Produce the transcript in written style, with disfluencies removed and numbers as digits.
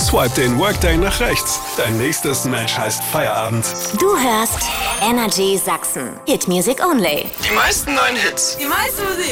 Swipe den Workday nach rechts. Dein nächstes Match heißt Feierabend. Du hörst Energy Sachsen. Hit Music Only. Die meisten neuen Hits. Die meiste Musik.